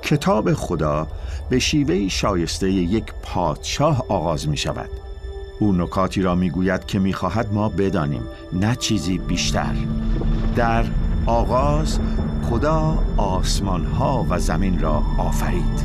کتاب خدا به شیوه شایسته یک پادشاه آغاز می شود. او نکاتی را می گوید که می خواهد ما بدانیم، نه چیزی بیشتر. در آغاز خدا آسمان ها و زمین را آفرید.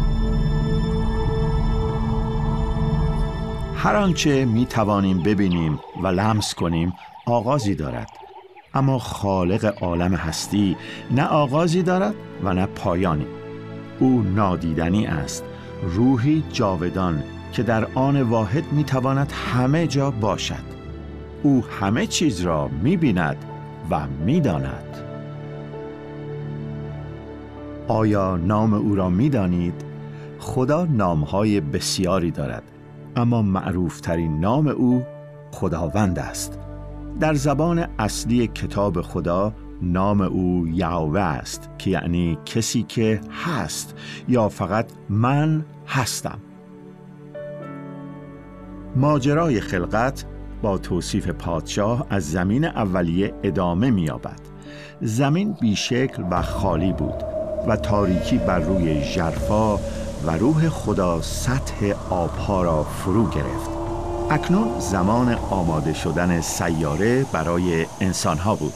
هر آنچه می توانیم ببینیم و لمس کنیم آغازی دارد، اما خالق عالم هستی نه آغازی دارد و نه پایانی. او نادیدنی است، روحی جاودان که در آن واحد می تواند همه جا باشد. او همه چیز را می بیند و می داند. آیا نام او را می دانید؟ خدا نامهای بسیاری دارد، اما معروفترین نام او خداوند است. در زبان اصلی کتاب خدا نام او یهوه است که یعنی کسی که هست یا فقط من هستم. ماجرای خلقت با توصیف پادشاه از زمین اولیه ادامه می‌یابد. زمین بیشکل و خالی بود و تاریکی بر روی ژرفا و روح خدا سطح آبها را فرو گرفت. اکنون زمان آماده شدن سیاره برای انسانها بود.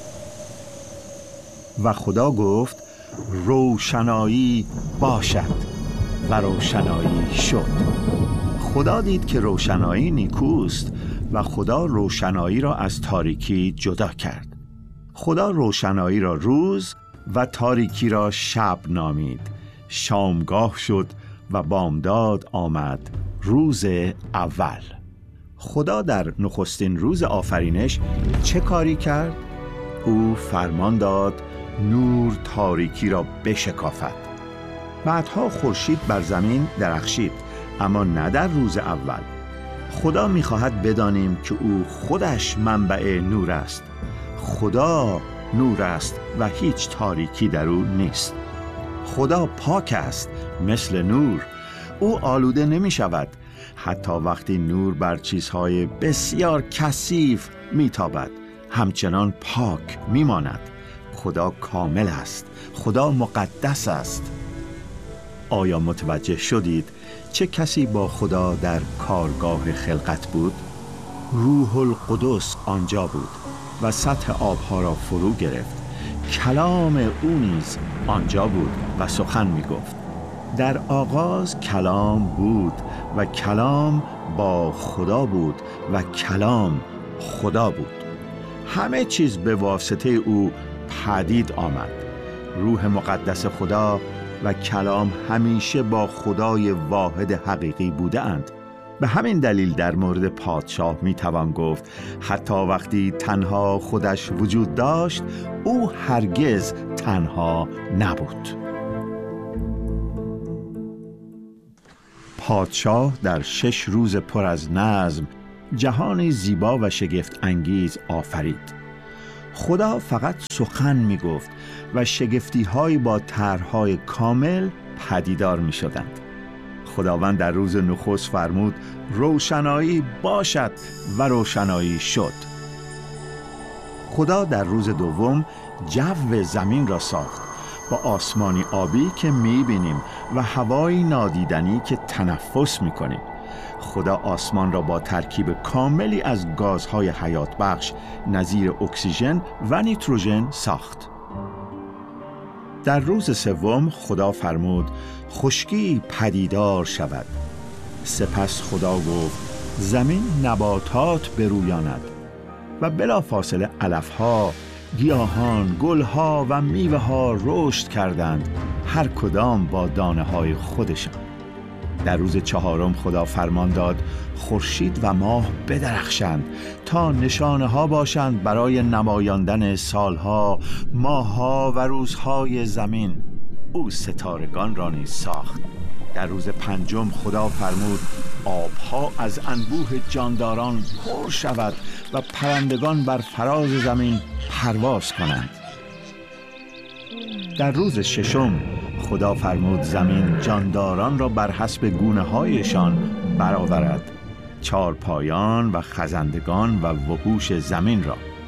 و خدا گفت روشنایی باشد و روشنایی شد. خدا دید که روشنایی نیکوست و خدا روشنایی را از تاریکی جدا کرد. خدا روشنایی را روز و تاریکی را شب نامید. شامگاه شد و بامداد آمد، روز اول. خدا در نخستین روز آفرینش چه کاری کرد؟ او فرمان داد نور تاریکی را بشکافد. بعدها خورشید بر زمین درخشید، اما نه در روز اول. خدا می‌خواهد بدانیم که او خودش منبع نور است. خدا نور است و هیچ تاریکی در او نیست. خدا پاک است مثل نور. او آلوده نمی شود، حتی وقتی نور بر چیزهای بسیار کثیف می تابد همچنان پاک می ماند. خدا کامل است. خدا مقدس است. آیا متوجه شدید چه کسی با خدا در کارگاه خلقت بود؟ روح القدس آنجا بود و سطح آبها را فرو گرفت. کلام او نیز آنجا بود و سخن می گفت. در آغاز کلام بود و کلام با خدا بود و کلام خدا بود. همه چیز به واسطه او پدید آمد. روح مقدس خدا و کلام همیشه با خدای واحد حقیقی بوده اند. به همین دلیل در مورد پادشاه می توان گفت حتی وقتی تنها خودش وجود داشت، او هرگز تنها نبود. پادشاه در 6 روز پر از نظم جهانی زیبا و شگفت انگیز آفرید. خدا فقط سخن می گفت و شگفتی‌های با طرح‌های کامل پدیدار می شدند. خداوند در روز نخست فرمود روشنایی باشد و روشنایی شد. خدا در روز دوم جو زمین را ساخت با آسمانی آبی که می‌بینیم و هوایی نادیدنی که تنفس می‌کنیم. خدا آسمان را با ترکیب کاملی از گازهای حیات بخش نظیر اکسیژن و نیتروژن ساخت. در روز سوم خدا فرمود خشکی پدیدار شود. سپس خدا گفت زمین نباتات برویاند و بلافاصله علفها، گیاهان، گلها و میوه‌ها رشد کردند، هر کدام با دانه‌های خودشان. در روز چهارم خدا فرمان داد خورشید و ماه بدرخشند تا نشانه‌ها باشند برای نمایاندن سالها، ماه‌ها و روزهای زمین. او ستارگان را نیز ساخت. در روز پنجم خدا فرمود آبها از انبوه جانداران پر شود و پرندگان بر فراز زمین پرواز کنند. در روز ششم خدا فرمود زمین جانداران را بر حسب گونه‌هایشان برآورد، چارپایان و خزندگان و وحوش زمین را.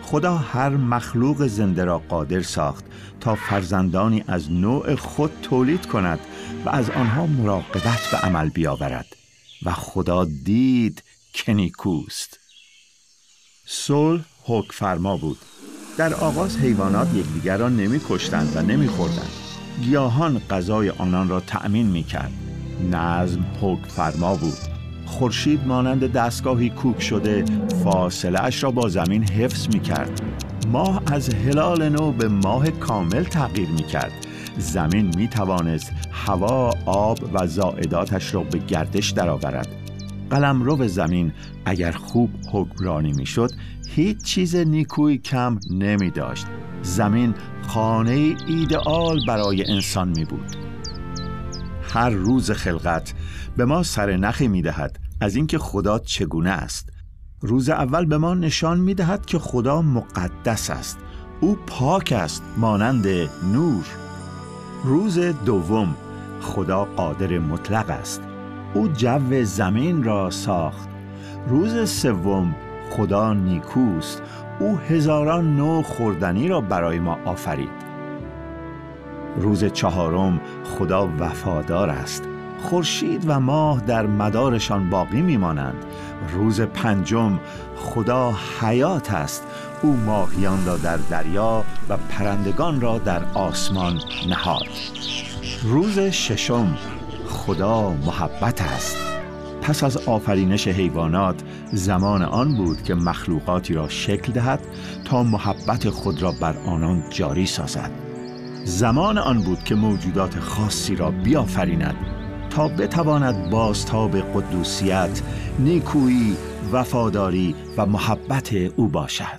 خدا هر مخلوق زنده را قادر ساخت تا فرزندانی از نوع خود تولید کند و از آنها مراقبت به عمل بیاورد و خدا دید که نیکوست. صلح حکم فرما بود. در آغاز حیوانات یکدیگر را نمی کشتند و نمی خوردند. گیاهان غذای آنان را تأمین می کرد. نظم حکم فرما بود. خورشید مانند دستگاهی کوک شده فاصله اش را با زمین حفظ می کرد. ماه از هلال نو به ماه کامل تغییر می کرد. زمین می توانست هوا، آب و زائداتش را به گردش درآورد. قلمرو زمین اگر خوب حکمرانی می شد هیچ چیز نیکویی کم نمی داشت. زمین خانه ایدئال برای انسان می بود. هر روز خلقت به ما سرنخی می دهد از اینکه خدا چگونه است. روز اول به ما نشان می دهد که خدا مقدس است. او پاک است مانند نور. روز دوم خدا قادر مطلق است. او جو زمین را ساخت. روز سوم خدا نیکوست. او هزاران نوع خوردنی را برای ما آفرید. روز چهارم خدا وفادار است. خورشید و ماه در مدارشان باقی میمانند. روز پنجم خدا حیات است. او ماهیان را در دریا و پرندگان را در آسمان نهاد. روز ششم خدا محبت است. پس از آفرینش حیوانات زمان آن بود که مخلوقاتی را شکل دهد تا محبت خود را بر آنان جاری سازد. زمان آن بود که موجودات خاصی را بیافریند تا بتواند بازتاب قدوسیت، نیکویی، وفاداری و محبت او باشد.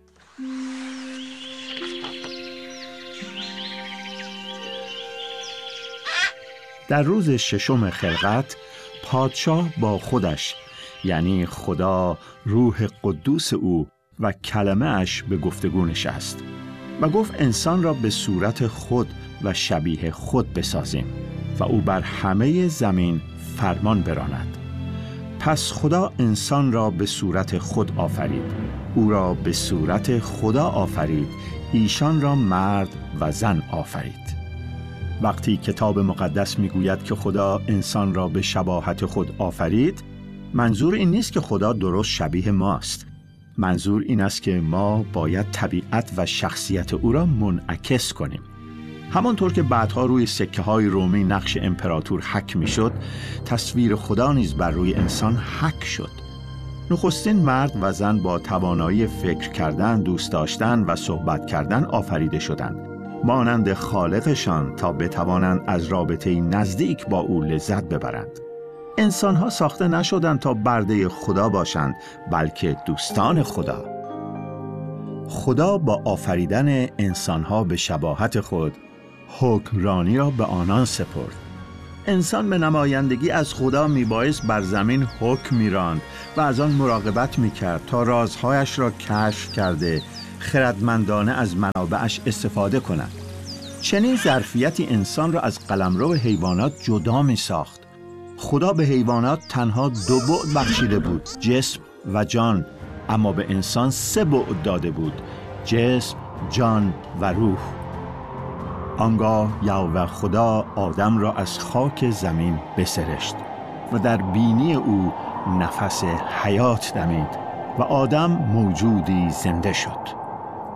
در روز ششم خلقت پادشاه با خودش یعنی خدا، روح قدوس او و کلمه اش به گفتگو نشست و گفت انسان را به صورت خود و شبیه خود بسازیم و او بر همه زمین فرمان براند. پس خدا انسان را به صورت خود آفرید. او را به صورت خدا آفرید. ایشان را مرد و زن آفرید. وقتی کتاب مقدس میگوید که خدا انسان را به شباهت خود آفرید، منظور این نیست که خدا درست شبیه ماست. منظور این است که ما باید طبیعت و شخصیت او را منعکس کنیم. همانطور که بعدها روی سکه‌های رومی نقش امپراتور حک میشد، تصویر خدا نیز بر روی انسان حک شد. نخستین مرد و زن با توانایی فکر کردن، دوست داشتن و صحبت کردن آفریده شدند، مانند خالقشان تا بتوانند از رابطه نزدیک با او لذت ببرند. انسان‌ها ساخته نشدند تا برده خدا باشند، بلکه دوستان خدا. خدا با آفریدن انسان‌ها به شباهت خود، حکمرانی را به آنان سپرد. انسان به نمایندگی از خدا میبایست بر زمین حکم میراند و از آن مراقبت میکرد تا رازهایش را کشف کرده خردمندانه از منابعش استفاده کند. چنین ظرفیتی انسان را از قلمرو حیوانات جدا میساخت. خدا به حیوانات تنها 2 بعد بخشیده بود، جسم و جان، اما به انسان 3 بعد داده بود، جسم، جان و روح. آنگاه یهوه خدا آدم را از خاک زمین بسرشت و در بینی او نفس حیات دمید و آدم موجودی زنده شد.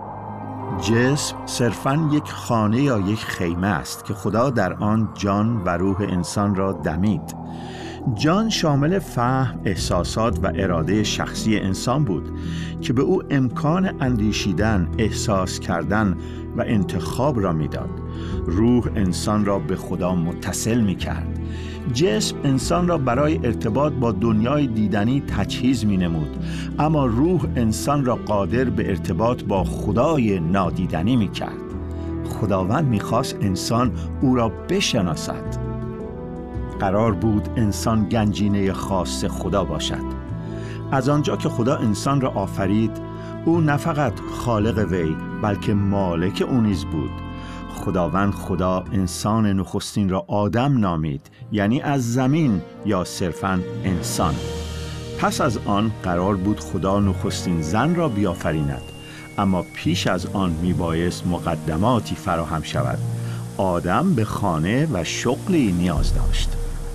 جسم صرفاً یک خانه یا یک خیمه است که خدا در آن جان و روح انسان را دمید. جان شامل فهم، احساسات و اراده شخصی انسان بود که به او امکان اندیشیدن، احساس کردن و انتخاب را میداد. روح انسان را به خدا متصل میکرد. جسم انسان را برای ارتباط با دنیای دیدنی تجهیز مینمود، اما روح انسان را قادر به ارتباط با خدای نادیدنی میکرد. خداوند میخواست انسان او را بشناسد. قرار بود انسان گنجینه خاص خدا باشد. از آنجا که خدا انسان را آفرید، او نه فقط خالق وی بلکه مالک او نیز بود. خداوند خدا انسان نخستین را آدم نامید، یعنی از زمین یا صرفاً انسان. پس از آن قرار بود خدا نخستین زن را بیافریند، اما پیش از آن میبایست مقدماتی فراهم شود. آدم به خانه و شغلی نیاز داشت.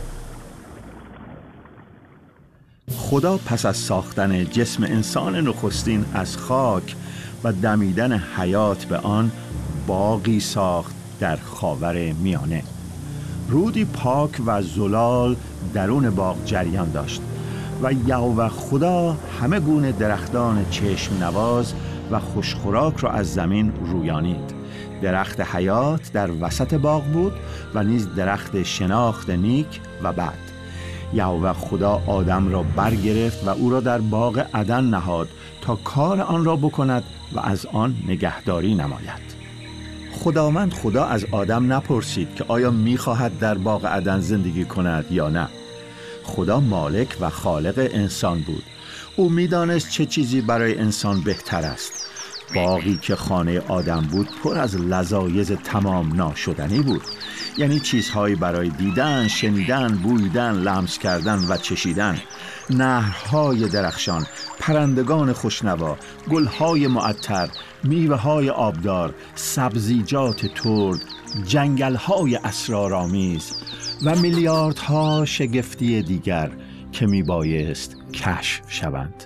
خدا پس از ساختن جسم انسان نخستین از خاک و دمیدن حیات به آن، باغی ساخت در خاور میانه. رودی پاک و زلال درون باغ جریان داشت و یهوه خدا همه گونه درختان چشم نواز و خوشخوراک را از زمین رویانید. درخت حیات در وسط باغ بود و نیز درخت شناخت نیک و بد. یهوه خدا آدم را برگرفت و او را در باغ عدن نهاد تا کار آن را بکند و از آن نگهداری نماید. خداوند خدا از آدم نپرسید که آیا می‌خواهد در باغ عدن زندگی کند یا نه. خدا مالک و خالق انسان بود. او می‌دانست چه چیزی برای انسان بهتر است. باغی که خانه آدم بود پر از لذایذ تمام ناشدنی بود، یعنی چیزهایی برای دیدن، شنیدن، بویدن، لمس کردن و چشیدن. نهرهای درخشان، پرندگان خوشنوا، گلهای معطر، میوه‌های آبدار، سبزیجات ترد، جنگل‌های اسرارآمیز و میلیاردها شگفتی دیگر که میبایست کشف شوند.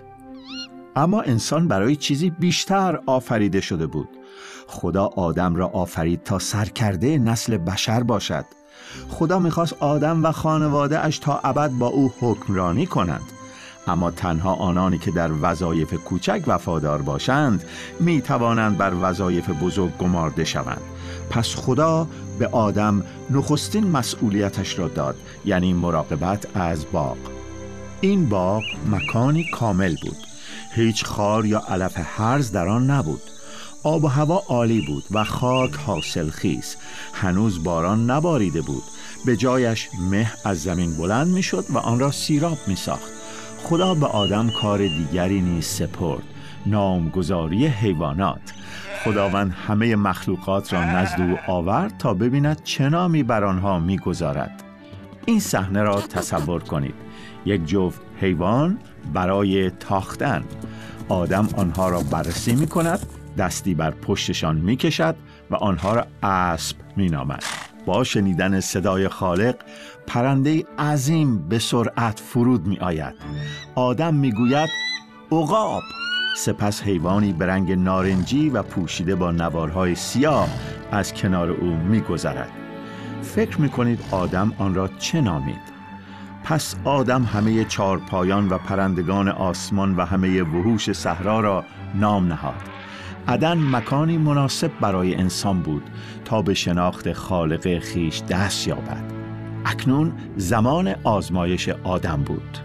اما انسان برای چیزی بیشتر آفریده شده بود. خدا آدم را آفرید تا سرکرده نسل بشر باشد. خدا میخواست آدم و خانواده اش تا ابد با او حکمرانی کنند. اما تنها آنانی که در وظایف کوچک وفادار باشند میتوانند بر وظایف بزرگ گمارده شوند. پس خدا به آدم نخستین مسئولیتش را داد، یعنی مراقبت از باغ. این باغ مکانی کامل بود. هیچ خار یا علف هرز در آن نبود. آب و هوا عالی بود و خاک حاصلخیز. هنوز باران نباریده بود. به جایش مه از زمین بلند می شد و آن را سیراب می ساخت. خدا به آدم کار دیگری نیز سپرد: نامگذاری حیوانات. خداوند همه مخلوقات را نزد او آورد تا ببیند چه نامی بر آنها می گذارد. این صحنه را تصور کنید: یک جفت حیوان برای تاختن. آدم آنها را بررسی می کند، دستی بر پشتشان می کشد و آنها را اسب می نامد. با شنیدن صدای خالق، پرنده عظیم به سرعت فرود می آید. آدم می گوید عقاب. سپس حیوانی به رنگ نارنجی و پوشیده با نوارهای سیاه از کنار او می گذرد. فکر می کنید آدم آن را چه نامید؟ پس آدم همه چارپایان و پرندگان آسمان و همه وحوش صحرا را نام نهاد. عدن مکانی مناسب برای انسان بود تا به شناخت خالق خیش دست یابد. اکنون زمان آزمایش آدم بود.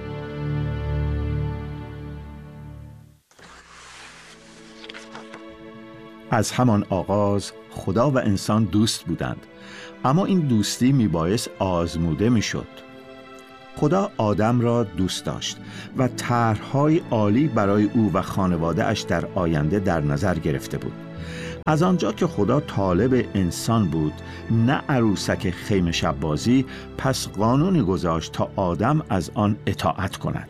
از همان آغاز خدا و انسان دوست بودند، اما این دوستی میبایست آزموده میشد. خدا آدم را دوست داشت و طرح‌های عالی برای او و خانواده اش در آینده در نظر گرفته بود. از آنجا که خدا طالب انسان بود، نه عروسک خیمه شب بازی، پس قانونی گذاشت تا آدم از آن اطاعت کند.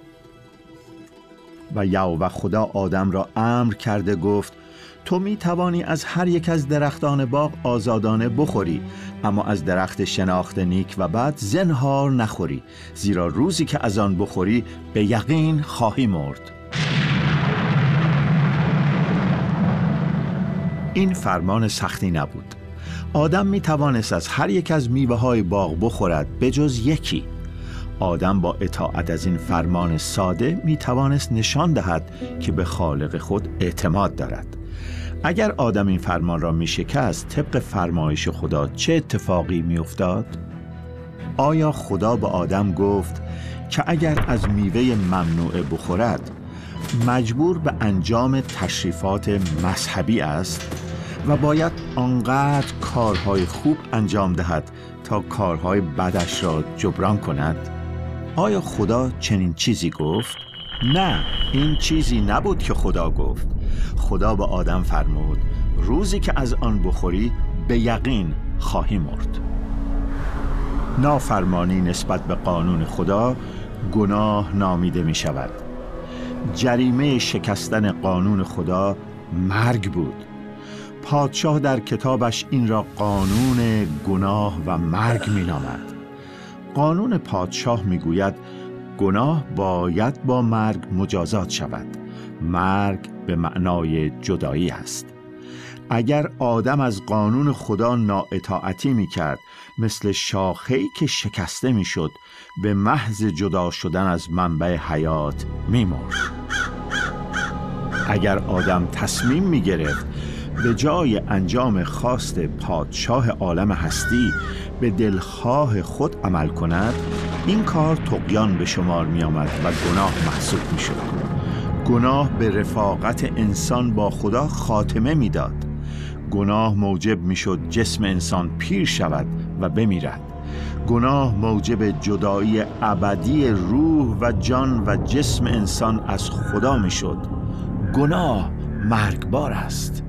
و یهوه خدا آدم را امر کرده گفت: تو می توانی از هر یک از درختان باغ آزادانه بخوری، اما از درخت شناخت نیک و بد زنهار نخوری، زیرا روزی که از آن بخوری به یقین خواهی مرد. این فرمان سختی نبود. آدم می توانست از هر یک از میوه‌های باغ بخورد به جز یکی. آدم با اطاعت از این فرمان ساده می توانست نشان دهد که به خالق خود اعتماد دارد. اگر آدم این فرمان را می شکست، طبق فرمایش خدا چه اتفاقی می افتاد؟ آیا خدا به آدم گفت که اگر از میوه ممنوعه بخورد مجبور به انجام تشریفات مذهبی است و باید آنقدر کارهای خوب انجام دهد تا کارهای بدش را جبران کند؟ آیا خدا چنین چیزی گفت؟ نه، این چیزی نبود که خدا گفت. خدا به آدم فرمود: روزی که از آن بخوری به یقین خواهی مرد. نافرمانی نسبت به قانون خدا گناه نامیده می شود. جریمه شکستن قانون خدا مرگ بود. پادشاه در کتابش این را قانون گناه و مرگ می‌نامد. قانون پادشاه می‌گوید گناه باید با مرگ مجازات شود. مرگ به معنای جدایی است. اگر آدم از قانون خدا نااطاعتی می‌کرد، مثل شاخه‌ای که شکسته می‌شد، به محض جدا شدن از منبع حیات می‌مرد. اگر آدم تصمیم می‌گرفت به جای انجام خواست پادشاه عالم هستی به دلخواه خود عمل کند، این کار طغیان به شمار می آمد و گناه محسوب می شد. گناه به رفاقت انسان با خدا خاتمه می داد. گناه موجب می شد جسم انسان پیر شود و بمیرد. گناه موجب جدایی ابدی روح و جان و جسم انسان از خدا می شد. گناه مرگبار است.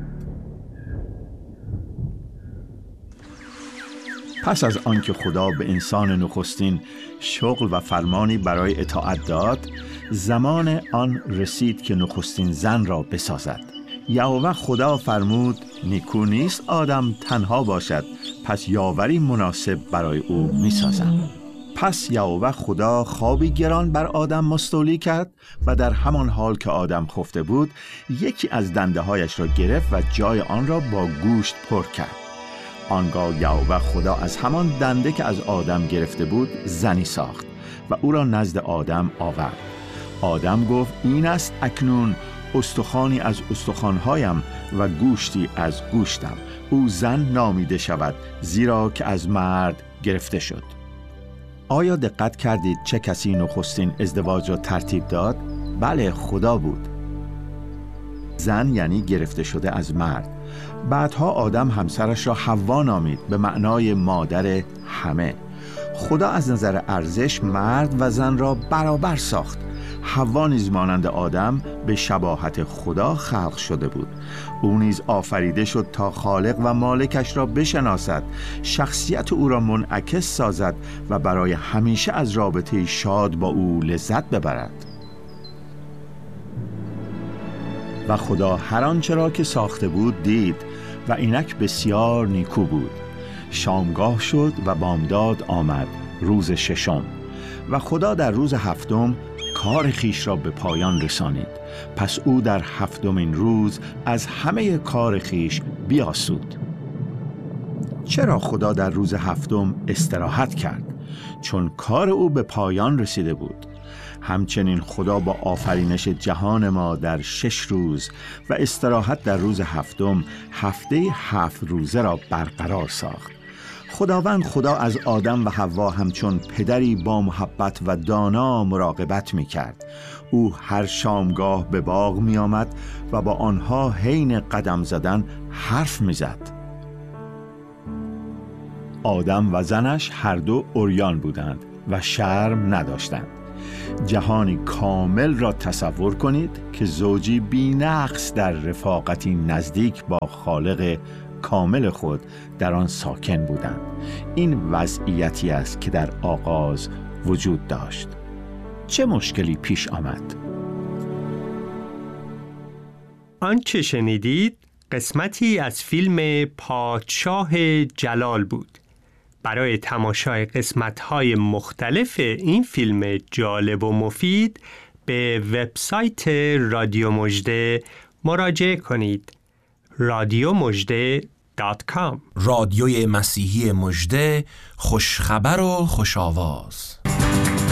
پس از آنکه خدا به انسان نخستین شغل و فرمانی برای اطاعت داد، زمان آن رسید که نخستین زن را بسازد. یهوه خدا فرمود نیکو نیست آدم تنها باشد، پس یاوری مناسب برای او می‌سازم. پس یهوه خدا خوابی گران بر آدم مستولی کرد و در همان حال که آدم خفته بود، یکی از دنده‌هایش را گرفت و جای آن را با گوشت پر کرد. آنگاه یهوه خدا از همان دنده که از آدم گرفته بود زنی ساخت و او را نزد آدم آورد. آدم گفت این است اکنون استخوانی از استخوانهایم و گوشتی از گوشتم. او زن نامیده شود زیرا که از مرد گرفته شد. آیا دقت کردید چه کسی نخستین ازدواج را ترتیب داد؟ بله، خدا بود. زن یعنی گرفته شده از مرد. بعدها آدم همسرش را حوا نامید به معنای مادر همه. خدا از نظر ارزش مرد و زن را برابر ساخت. حوا نیز مانند آدم به شباهت خدا خلق شده بود. او نیز آفریده شد تا خالق و مالکش را بشناسد، شخصیت او را منعکس سازد و برای همیشه از رابطه شاد با او لذت ببرد. و خدا هر آنچه را که ساخته بود دید و اینک بسیار نیکو بود. شامگاه شد و بامداد آمد، روز ششم. و خدا در روز هفتم کار خیش را به پایان رسانید. پس او در هفتمین روز از همه کار خیش بیاسود. چرا خدا در روز هفتم استراحت کرد؟ چون کار او به پایان رسیده بود. همچنین خدا با آفرینش جهان ما در 6 روز و استراحت در روز هفتم، هفته 7 روزه را برقرار ساخت. خداوند خدا از آدم و حوا همچون پدری با محبت و دانا مراقبت می کرد. او هر شامگاه به باغ می آمد و با آنها حین قدم زدن حرف می زد. آدم و زنش هر دو عریان بودند و شرم نداشتند. جهانی کامل را تصور کنید که زوجی بی نقص در رفاقتی نزدیک با خالق کامل خود در آن ساکن بودند. این وضعیتی است که در آغاز وجود داشت. چه مشکلی پیش آمد؟ آنچه شنیدید قسمتی از فیلم پادشاه جلال بود. برای تماشای قسمت‌های مختلف این فیلم جالب و مفید به وبسایت رادیو مژده مراجعه کنید. radiomojde.com. رادیوی مسیحی مژده، خوشخبر و خوش آواز.